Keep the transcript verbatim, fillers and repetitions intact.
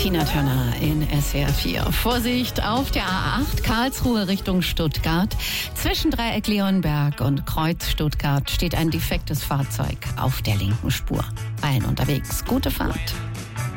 Tina Turner in S W R vier. Vorsicht auf der A acht, Karlsruhe Richtung Stuttgart. Zwischen Dreieck Leonberg und Kreuz Stuttgart steht ein defektes Fahrzeug auf der linken Spur. Allen unterwegs, gute Fahrt.